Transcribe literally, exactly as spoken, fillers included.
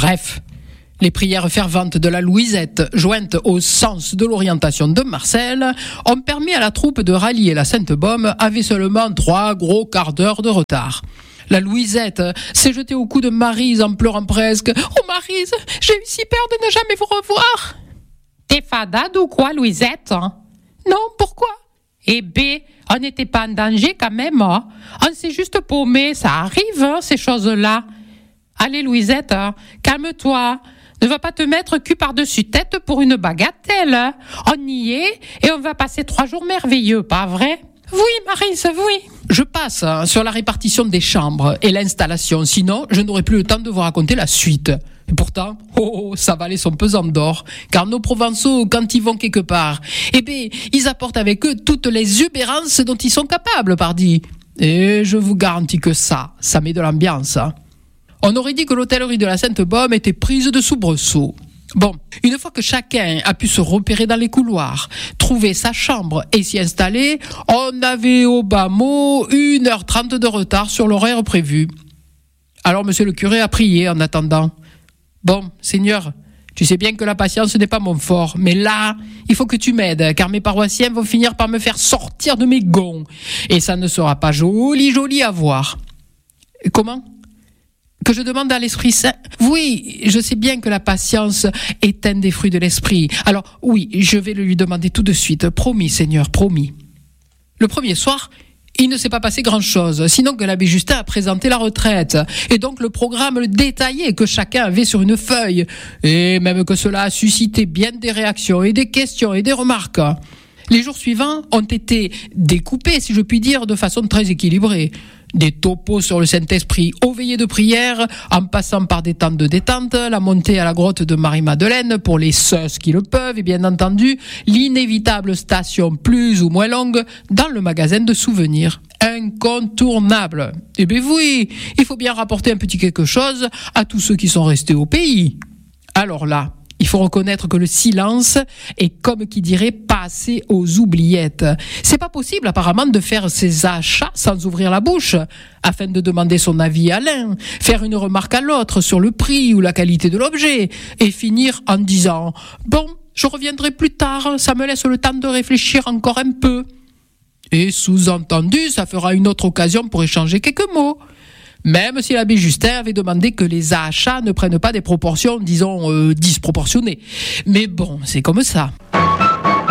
Bref, les prières ferventes de la Louisette, jointes au sens de l'orientation de Marcel, ont permis à la troupe de rallier la Sainte-Baume avec seulement trois gros quarts d'heure de retard. La Louisette s'est jetée au cou de Maryse en pleurant presque. « Oh Maryse, j'ai eu si peur de ne jamais vous revoir !»« T'es fadade ou quoi, Louisette ?»« Non, pourquoi ?»« Eh ben, on n'était pas en danger quand même. Hein. On s'est juste paumé, ça arrive, hein, ces choses-là. Allez, Louisette, hein, calme-toi. Ne va pas te mettre cul par-dessus tête pour une bagatelle. Hein. On y est et on va passer trois jours merveilleux, pas vrai ? Oui, Maryse, oui. Je passe hein, sur la répartition des chambres et l'installation, sinon je n'aurai plus le temps de vous raconter la suite. Et pourtant, oh, oh, ça valait son pesant d'or, car nos Provençaux, quand ils vont quelque part, eh bien, ils apportent avec eux toutes les exubérances dont ils sont capables, pardi. Et je vous garantis que ça, ça met de l'ambiance. Hein. On aurait dit que l'hôtellerie de la Sainte-Baume était prise de soubresauts. Bon, une fois que chacun a pu se repérer dans les couloirs, trouver sa chambre et s'y installer, on avait au bas mot une heure trente de retard sur l'horaire prévu. Alors monsieur le curé a prié en attendant. Bon, Seigneur, tu sais bien que la patience n'est pas mon fort, mais là, il faut que tu m'aides, car mes paroissiens vont finir par me faire sortir de mes gonds. Et ça ne sera pas joli, joli à voir. Comment ? Que je demande à l'Esprit Saint. Oui, je sais bien que la patience est un des fruits de l'Esprit. Alors oui, je vais le lui demander tout de suite. Promis, Seigneur, promis. Le premier soir, il ne s'est pas passé grand-chose, sinon que l'abbé Justin a présenté la retraite, et donc le programme détaillé que chacun avait sur une feuille, et même que cela a suscité bien des réactions et des questions et des remarques. Les jours suivants ont été découpés, si je puis dire, de façon très équilibrée. Des topos sur le Saint-Esprit aux veillées de prière, en passant par des temps de détente, la montée à la grotte de Marie-Madeleine pour les seuls qui le peuvent, et bien entendu, l'inévitable station plus ou moins longue dans le magasin de souvenirs. Incontournable. Eh bien oui, il faut bien rapporter un petit quelque chose à tous ceux qui sont restés au pays. Alors là, il faut reconnaître que le silence est, comme qui dirait, passé aux oubliettes. C'est pas possible, apparemment, de faire ses achats sans ouvrir la bouche, afin de demander son avis à l'un, faire une remarque à l'autre sur le prix ou la qualité de l'objet, et finir en disant « Bon, je reviendrai plus tard, ça me laisse le temps de réfléchir encore un peu. » Et sous-entendu, ça fera une autre occasion pour échanger quelques mots. Même si l'abbé Justin avait demandé que les achats ne prennent pas des proportions, disons, euh, disproportionnées. Mais bon, c'est comme ça.